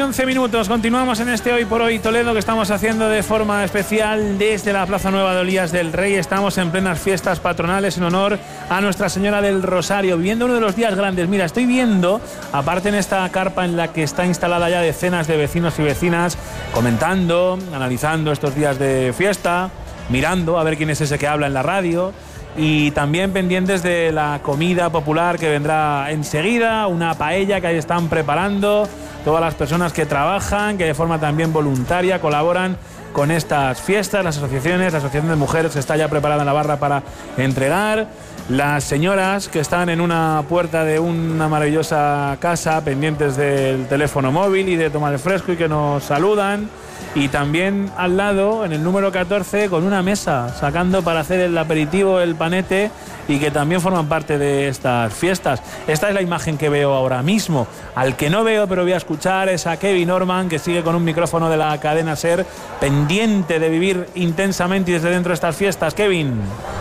1:11 minutos. Continuamos en este Hoy por Hoy Toledo que estamos haciendo de forma especial desde la Plaza Nueva de Olías del Rey. Estamos en plenas fiestas patronales en honor a Nuestra Señora del Rosario, viviendo uno de los días grandes. Mira, estoy viendo, aparte en esta carpa en la que está instalada ya decenas de vecinos y vecinas, comentando, analizando estos días de fiesta, mirando a ver quién es ese que habla en la radio, y también pendientes de la comida popular que vendrá enseguida, una paella que ahí están preparando todas las personas que trabajan, que de forma también voluntaria colaboran con estas fiestas, las asociaciones. La Asociación de Mujeres está ya preparada en la barra para entregar, las señoras que están en una puerta de una maravillosa casa pendientes del teléfono móvil y de tomar el fresco y que nos saludan. Y también al lado, en el número 14, con una mesa, sacando para hacer el aperitivo, el panete, y que también forman parte de estas fiestas. Esta es la imagen que veo ahora mismo. Al que no veo, pero voy a escuchar, es a Kevin Norman, que sigue con un micrófono de la cadena SER, pendiente de vivir intensamente y desde dentro de estas fiestas. Kevin.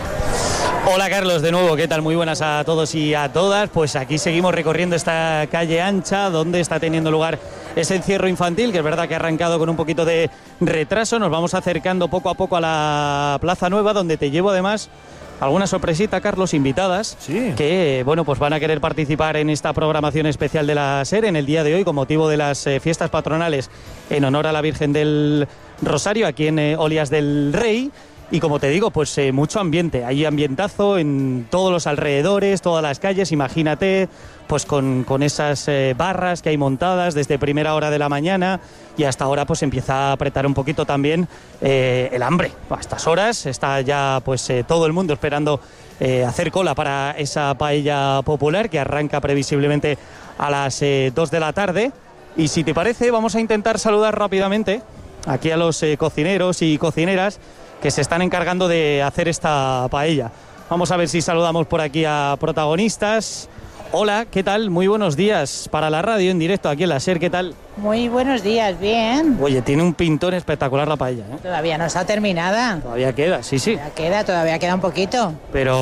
Hola Carlos, de nuevo, ¿qué tal? Muy buenas a todos y a todas. Pues aquí seguimos recorriendo esta calle ancha donde está teniendo lugar ese encierro infantil, que es verdad que ha arrancado con un poquito de retraso. Nos vamos acercando poco a poco a la Plaza Nueva, donde te llevo además alguna sorpresita, Carlos, invitadas, sí, que bueno, pues van a querer participar en esta programación especial de la SER en el día de hoy con motivo de las fiestas patronales en honor a la Virgen del Rosario aquí en Olías del Rey. Y como te digo, pues mucho ambiente, hay ambientazo en todos los alrededores, todas las calles, imagínate, pues con esas barras que hay montadas desde primera hora de la mañana, y hasta ahora pues empieza a apretar un poquito también el hambre. A estas horas está ya pues todo el mundo esperando hacer cola para esa paella popular que arranca previsiblemente a las 2 de la tarde. Y si te parece, vamos a intentar saludar rápidamente aquí a los cocineros y cocineras que se están encargando de hacer esta paella. Vamos a ver si saludamos por aquí a protagonistas. Hola, ¿qué tal? Muy buenos días para la radio en directo aquí en la SER, ¿qué tal? Muy buenos días, bien. Oye, tiene un pintón espectacular la paella, ¿eh? Todavía no está terminada. Todavía queda, sí. Todavía queda un poquito.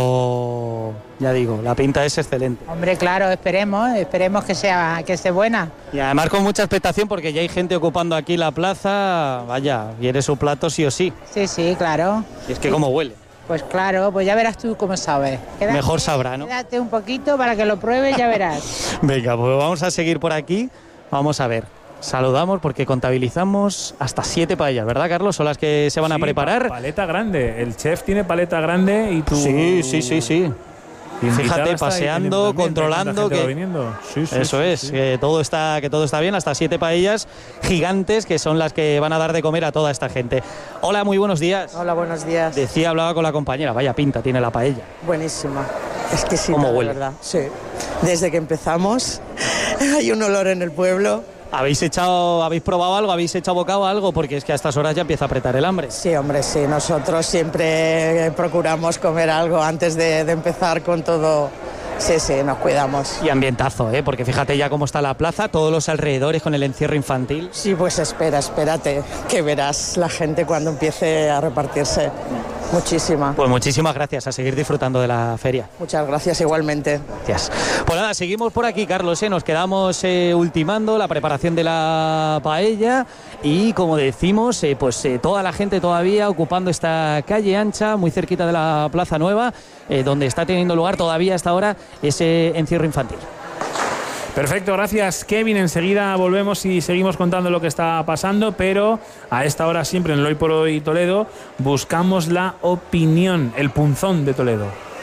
Pero ya digo, la pinta es excelente. Hombre, claro, esperemos que esté buena. Y además con mucha expectación porque ya hay gente ocupando aquí la plaza. Vaya, quiere su plato sí o sí. Sí, claro. Y es que cómo huele. Pues claro, pues ya verás tú cómo sabes. Mejor sabrá, ¿no? Quédate un poquito para que lo pruebes, ya verás. Venga, pues vamos a seguir por aquí. Vamos a ver. Saludamos porque contabilizamos hasta 7 paellas, ¿verdad, Carlos? Son las que se van a preparar. Paleta grande. El chef tiene paleta grande y tú... Sí. Fíjate, paseando, controlando que eso es, sí. que todo está bien, hasta 7 paellas gigantes que son las que van a dar de comer a toda esta gente. Hola, muy buenos días. Hola, buenos días. Había con la compañera, vaya pinta tiene la paella. Buenísima, exquisita, ¿Cómo huele? ¿Verdad? Sí. Desde que empezamos hay un olor en el pueblo. ¿Habéis probado algo? ¿Habéis echado bocado algo? Porque es que a estas horas ya empieza a apretar el hambre. Sí, hombre, sí. Nosotros siempre procuramos comer algo antes de empezar con todo. Sí, nos cuidamos. Y ambientazo, ¿eh? Porque fíjate ya cómo está la plaza, todos los alrededores con el encierro infantil. Sí, pues espérate, que verás la gente cuando empiece a repartirse. Muchísima. Pues muchísimas gracias, a seguir disfrutando de la feria. Muchas gracias, igualmente. Gracias. Pues nada, seguimos por aquí, Carlos, nos quedamos ultimando la preparación de la paella y, como decimos, toda la gente todavía ocupando esta calle ancha, muy cerquita de la Plaza Nueva, donde está teniendo lugar todavía hasta ahora ese encierro infantil. Perfecto, gracias Kevin. Enseguida volvemos y seguimos contando lo que está pasando, pero a esta hora siempre en el Hoy por Hoy Toledo buscamos la opinión, el punzón de Toledo.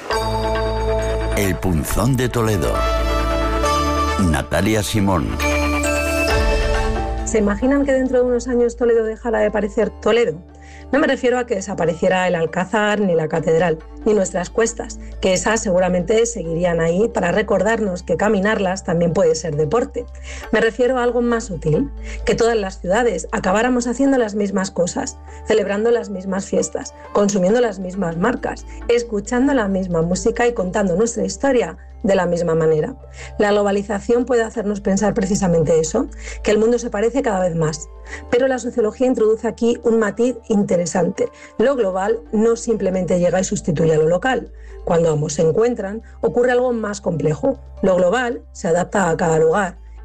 El punzón de Toledo. Natalia Simón. ¿Se imaginan que dentro de unos años Toledo dejara de parecer Toledo? No me refiero a que desapareciera el Alcázar ni la Catedral, ni nuestras cuestas, que esas seguramente seguirían ahí para recordarnos que caminarlas también puede ser deporte. Me refiero a algo más sutil, que todas las ciudades acabáramos haciendo las mismas cosas, celebrando las mismas fiestas, consumiendo las mismas marcas, escuchando la misma música y contando nuestra historia de la misma manera. La globalización puede hacernos pensar precisamente eso, que el mundo se parece cada vez más. Pero la sociología introduce aquí un matiz interesante. Lo global no simplemente llega y sustituye a lo local. Cuando ambos se encuentran, ocurre algo más complejo. Lo global se adapta a cada lugar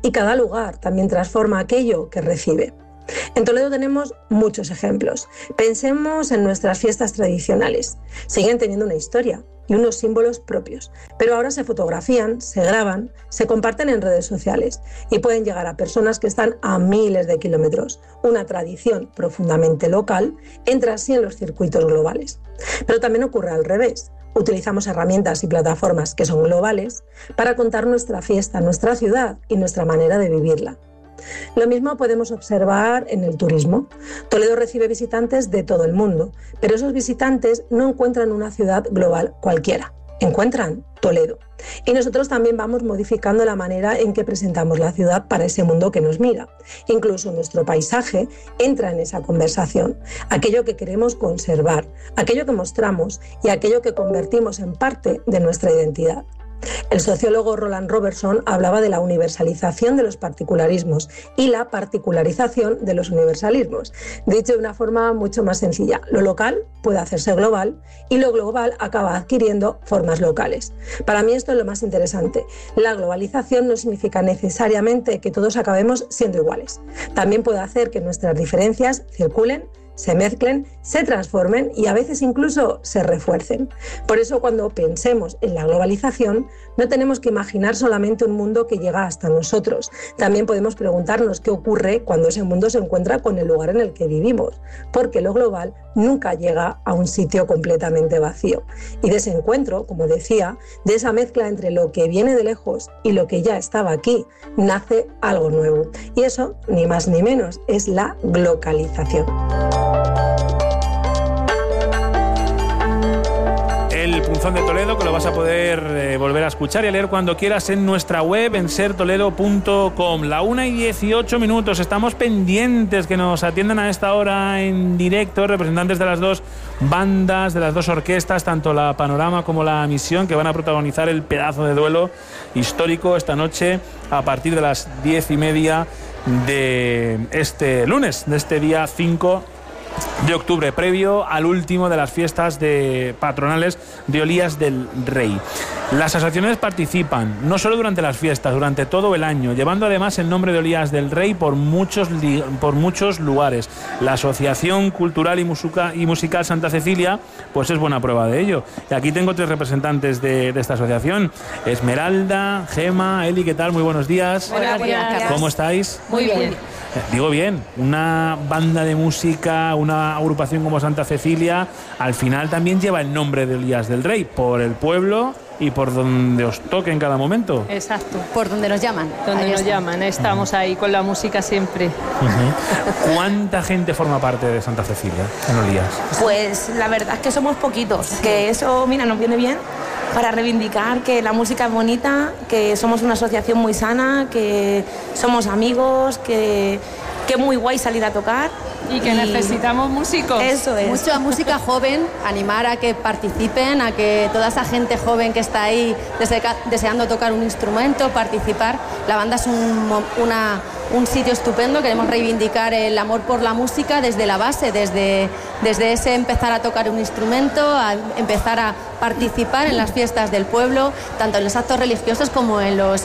y cada lugar también transforma aquello que recibe. En Toledo tenemos muchos ejemplos. Pensemos en nuestras fiestas tradicionales. Siguen teniendo una historia y unos símbolos propios, pero ahora se fotografían, se graban, se comparten en redes sociales y pueden llegar a personas que están a miles de kilómetros. Una tradición profundamente local entra así en los circuitos globales. Pero también ocurre al revés. Utilizamos herramientas y plataformas que son globales para contar nuestra fiesta, nuestra ciudad y nuestra manera de vivirla. Lo mismo podemos observar en el turismo. Toledo recibe visitantes de todo el mundo, pero esos visitantes no encuentran una ciudad global cualquiera, encuentran Toledo. Y nosotros también vamos modificando la manera en que presentamos la ciudad para ese mundo que nos mira. Incluso nuestro paisaje entra en esa conversación. Aquello que queremos conservar, aquello que mostramos y aquello que convertimos en parte de nuestra identidad. El sociólogo Roland Robertson hablaba de la universalización de los particularismos y la particularización de los universalismos. Dicho de una forma mucho más sencilla, lo local puede hacerse global y lo global acaba adquiriendo formas locales. Para mí esto es lo más interesante. La globalización no significa necesariamente que todos acabemos siendo iguales. También puede hacer que nuestras diferencias circulen, se mezclen, se transformen y a veces incluso se refuercen. Por eso cuando pensemos en la globalización no tenemos que imaginar solamente un mundo que llega hasta nosotros. También podemos preguntarnos qué ocurre cuando ese mundo se encuentra con el lugar en el que vivimos, porque lo global nunca llega a un sitio completamente vacío. Y de ese encuentro, como decía, de esa mezcla entre lo que viene de lejos y lo que ya estaba aquí, nace algo nuevo. Y eso, ni más ni menos, es la glocalización. El Punzón de Toledo, que lo vas a poder volver a escuchar y a leer cuando quieras en nuestra web, en sertoledo.com. La 1:18. Estamos pendientes que nos atiendan a esta hora en directo representantes de las dos bandas, de las dos orquestas, tanto la Panorama como la Misión, que van a protagonizar el pedazo de duelo histórico esta noche a partir de las 10:30 de este lunes, de este día 5 de octubre, previo al último de las fiestas patronales de Olías del Rey. Las asociaciones participan no solo durante las fiestas, durante todo el año, llevando además el nombre de Olías del Rey por muchos lugares. La Asociación Cultural y Musical Santa Cecilia pues es buena prueba de ello. Y aquí tengo 3 representantes de esta asociación: Esmeralda, Gema, Eli, ¿qué tal? Muy buenos días. Buenos días. ¿Cómo estáis? Muy bien. Digo bien, una banda de música, una agrupación como Santa Cecilia, al final también lleva el nombre de Olías del Rey, por el pueblo y por donde os toque en cada momento. Exacto. Por donde nos llaman. Donde nos llaman, estamos ahí con la música siempre. ¿Cuánta gente forma parte de Santa Cecilia en Olías? Pues la verdad es que somos poquitos, que eso, mira, nos viene bien para reivindicar que la música es bonita, que somos una asociación muy sana, que somos amigos, que es muy guay salir a tocar. Y que necesitamos músicos. Eso es. Mucha música joven, animar a que participen, a que toda esa gente joven que está ahí deseando tocar un instrumento, participar. La banda es un sitio estupendo, queremos reivindicar el amor por la música desde la base, desde ese empezar a tocar un instrumento, a empezar a participar en las fiestas del pueblo, tanto en los actos religiosos como en todos,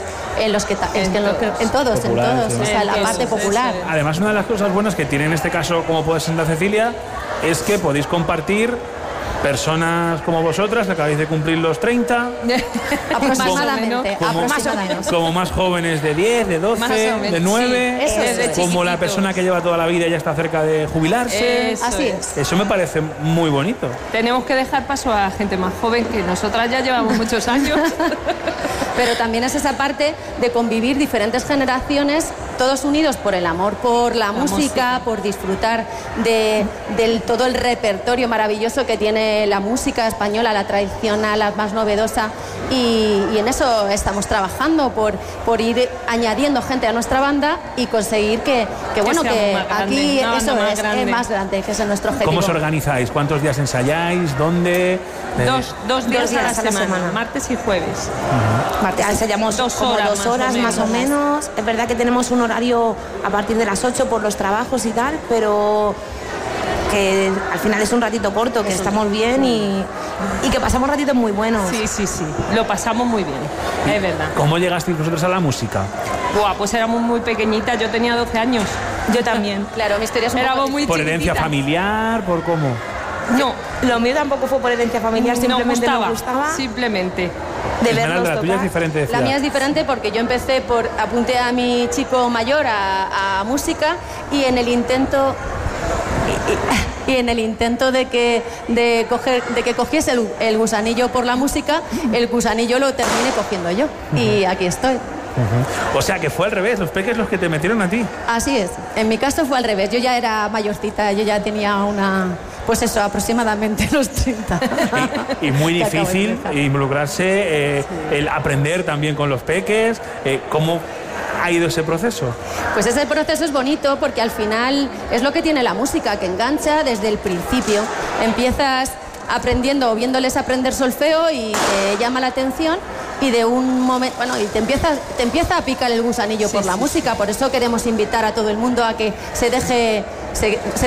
o sea, la parte popular. Además, una de las cosas buenas que tiene en este caso, como puede ser Santa Cecilia, es que podéis compartir personas como vosotras, que acabáis de cumplir los 30. Aproximadamente. Como más jóvenes de 10, de 12, de 9. Sí, eso como la persona que lleva toda la vida y ya está cerca de jubilarse. Así es. Eso me parece muy bonito. Tenemos que dejar paso a gente más joven, que nosotras ya llevamos muchos años. Pero también es esa parte de convivir diferentes generaciones, todos unidos por el amor por la música, por disfrutar de todo el repertorio maravilloso que tiene la música española, la tradicional, la más novedosa, y en eso estamos trabajando, por ir añadiendo gente a nuestra banda y conseguir que aquí eso es más grande, que ese es nuestro objetivo. ¿Cómo os organizáis? ¿Cuántos días ensayáis? ¿Dónde? Dos días a la semana, martes y jueves. Ensayamos 2 horas más o menos. Es verdad que tenemos un horario a partir de las 8 por los trabajos y tal, pero que al final es un ratito corto, que estamos bien y que pasamos ratitos muy buenos. Sí, lo pasamos muy bien, es verdad. ¿Cómo llegasteis vosotros a la música? Buah, pues éramos muy pequeñitas, yo tenía 12 años. Yo también. Claro, mi historia es un Éramos poco muy ¿Por herencia chiquititas. familiar? ¿Por cómo? No, Lo mío tampoco fue por herencia familiar, simplemente me gustaba Simplemente. de Esmeralda, verlos la tuya es tocar. diferente, decía. La mía es diferente porque yo apunté a mi chico mayor a música y en el intento de que cogiese el gusanillo por la música, el gusanillo lo terminé cogiendo yo. Y aquí estoy. O sea, que fue al revés, los peques los que te metieron a ti. Así es. En mi caso fue al revés. Yo ya era mayorcita, yo ya tenía pues eso, aproximadamente los 30. Y muy Que acabo de difícil empezar. involucrarse, el aprender también con los peques. ¿Cómo ha ido ese proceso? Pues ese proceso es bonito porque al final es lo que tiene la música, que engancha desde el principio. Empiezas aprendiendo o viéndoles aprender solfeo y te llama la atención y de un momento, bueno, y te empieza a picar el gusanillo por la música. Por eso queremos invitar a todo el mundo a que se